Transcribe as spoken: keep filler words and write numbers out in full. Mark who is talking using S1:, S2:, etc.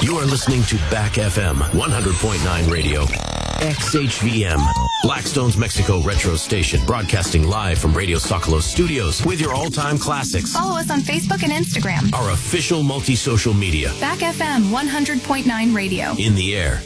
S1: You are listening to Back F M one hundred point nine Radio, X H V M, Blackstone's Mexico Retro Station, broadcasting live from Radio Socolos Studios with your all-time classics.
S2: Follow us on Facebook and Instagram.
S1: Our official multi-social media.
S2: Back F M one hundred point nine Radio.
S1: In the air